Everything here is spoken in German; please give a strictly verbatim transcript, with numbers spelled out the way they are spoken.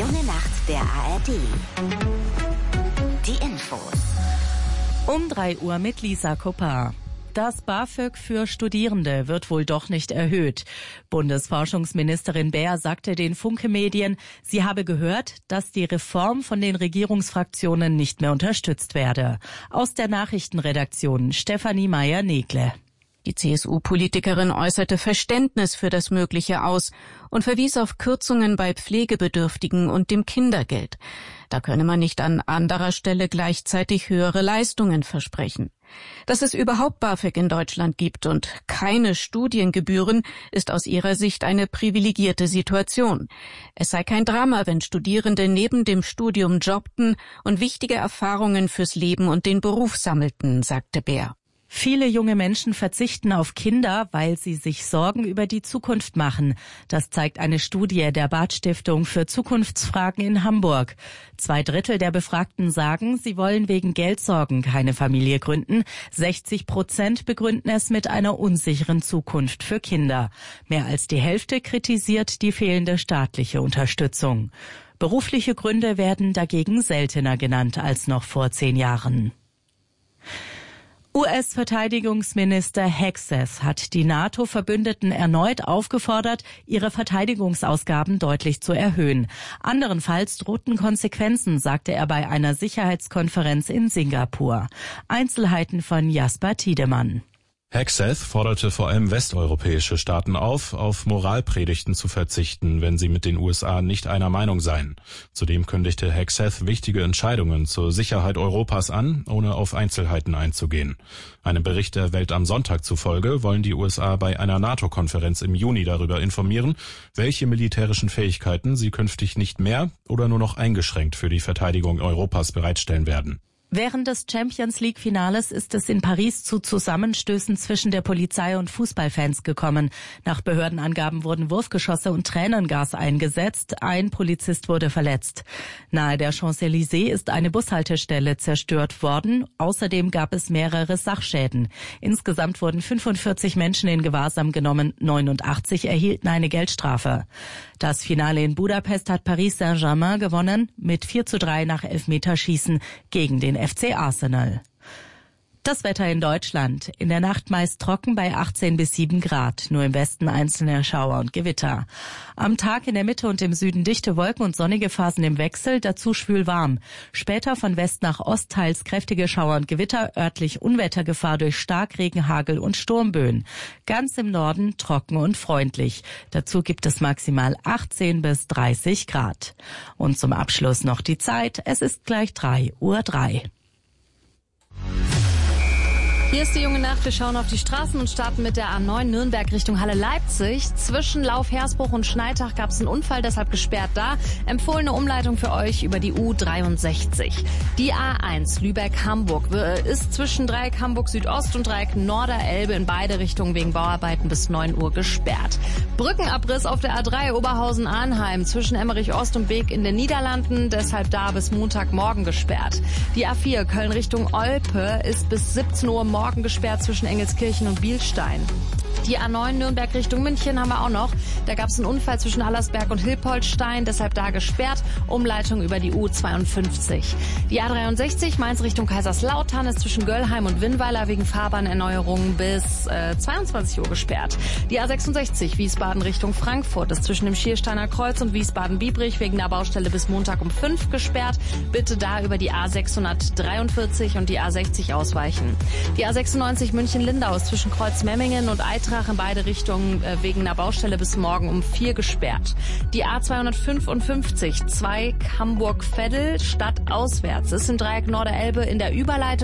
Junge Nacht der A R D. Die Infos. Um drei Uhr mit Lisa Kupper. Das BAföG für Studierende wird wohl doch nicht erhöht. Bundesforschungsministerin Baer sagte den Funke-Medien, sie habe gehört, dass die Reform von den Regierungsfraktionen nicht mehr unterstützt werde. Aus der Nachrichtenredaktion Stefanie Meyer-Negle. Die C S U-Politikerin äußerte Verständnis für das Mögliche aus und verwies auf Kürzungen bei Pflegebedürftigen und dem Kindergeld. Da könne man nicht an anderer Stelle gleichzeitig höhere Leistungen versprechen. Dass es überhaupt BAföG in Deutschland gibt und keine Studiengebühren, ist aus ihrer Sicht eine privilegierte Situation. Es sei kein Drama, wenn Studierende neben dem Studium jobbten und wichtige Erfahrungen fürs Leben und den Beruf sammelten, sagte Baer. Viele junge Menschen verzichten auf Kinder, weil sie sich Sorgen über die Zukunft machen. Das zeigt eine Studie der Barth-Stiftung für Zukunftsfragen in Hamburg. Zwei Drittel der Befragten sagen, sie wollen wegen Geldsorgen keine Familie gründen. sechzig Prozent begründen es mit einer unsicheren Zukunft für Kinder. Mehr als die Hälfte kritisiert die fehlende staatliche Unterstützung. Berufliche Gründe werden dagegen seltener genannt als noch vor zehn Jahren. U S-Verteidigungsminister Hegseth hat die NATO-Verbündeten erneut aufgefordert, ihre Verteidigungsausgaben deutlich zu erhöhen. Anderenfalls drohten Konsequenzen, sagte er bei einer Sicherheitskonferenz in Singapur. Einzelheiten von Jasper Tiedemann. Hegseth forderte vor allem westeuropäische Staaten auf, auf Moralpredigten zu verzichten, wenn sie mit den U S A nicht einer Meinung seien. Zudem kündigte Hegseth wichtige Entscheidungen zur Sicherheit Europas an, ohne auf Einzelheiten einzugehen. Einem Bericht der Welt am Sonntag zufolge wollen die U S A bei einer NATO-Konferenz im Juni darüber informieren, welche militärischen Fähigkeiten sie künftig nicht mehr oder nur noch eingeschränkt für die Verteidigung Europas bereitstellen werden. Während des Champions-League-Finales ist es in Paris zu Zusammenstößen zwischen der Polizei und Fußballfans gekommen. Nach Behördenangaben wurden Wurfgeschosse und Tränengas eingesetzt. Ein Polizist wurde verletzt. Nahe der Champs-Élysées ist eine Bushaltestelle zerstört worden. Außerdem gab es mehrere Sachschäden. Insgesamt wurden fünfundvierzig Menschen in Gewahrsam genommen. neunundachtzig erhielten eine Geldstrafe. Das Finale in Budapest hat Paris Saint-Germain gewonnen mit vier zu drei nach Elfmeterschießen gegen den F C Arsenal. Das Wetter in Deutschland. In der Nacht meist trocken bei achtzehn bis sieben Grad. Nur im Westen einzelne Schauer und Gewitter. Am Tag in der Mitte und im Süden dichte Wolken und sonnige Phasen im Wechsel, dazu schwül warm. Später von West nach Ost teils kräftige Schauer und Gewitter, örtlich Unwettergefahr durch Starkregen, Hagel und Sturmböen. Ganz im Norden trocken und freundlich. Dazu gibt es maximal achtzehn bis dreißig Grad. Und zum Abschluss noch die Zeit. Es ist gleich drei Uhr drei. Hier ist die junge Nacht. Wir schauen auf die Straßen und starten mit der A neun Nürnberg Richtung Halle-Leipzig. Zwischen Lauf-Hersbruch und Schneitach gab es einen Unfall, deshalb gesperrt da. Empfohlene Umleitung für euch über die U dreiundsechzig. Die A eins Lübeck-Hamburg ist zwischen Dreieck Hamburg Südost und Dreieck Norderelbe in beide Richtungen wegen Bauarbeiten bis neun Uhr gesperrt. Brückenabriss auf der A drei Oberhausen-Arnheim zwischen Emmerich-Ost und Beek in den Niederlanden, deshalb da bis Montagmorgen gesperrt. Die A vier Köln Richtung Olpe ist bis siebzehn Uhr morgen gesperrt zwischen Engelskirchen und Bielstein. Die A neun Nürnberg Richtung München haben wir auch noch. Da gab es einen Unfall zwischen Allersberg und Hilpoltstein, deshalb da gesperrt. Umleitung über die U zweiundfünfzig. Die A dreiundsechzig Mainz Richtung Kaiserslautern ist zwischen Göllheim und Winnweiler wegen Fahrbahnerneuerungen bis äh, zweiundzwanzig Uhr gesperrt. Die A sechsundsechzig Wiesbaden Richtung Frankfurt ist zwischen dem Schiersteiner Kreuz und Wiesbaden-Biebrich wegen der Baustelle bis Montag um fünf gesperrt. Bitte da über die A sechshundertdreiundvierzig und die A sechzig ausweichen. Die A sechsundneunzig München-Lindau ist zwischen Kreuzmemmingen und Eintracht in beide Richtungen äh, wegen einer Baustelle bis morgen um vier gesperrt. Die A zweihundertfünfundfünfzig Zweig Hamburg-Veddel stadtauswärts ist in Dreieck Norderelbe in der Überleitung